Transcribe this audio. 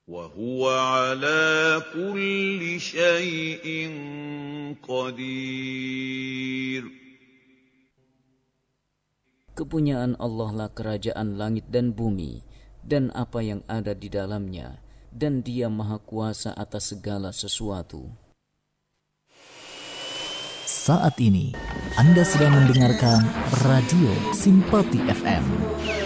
وهو على كل شيء قدير. Kepunyaan Allah lah kerajaan langit dan bumi dan apa yang ada di dalamnya, dan Dia Maha Kuasa atas segala sesuatu. Saat ini Anda sedang mendengarkan Radio Simpati FM.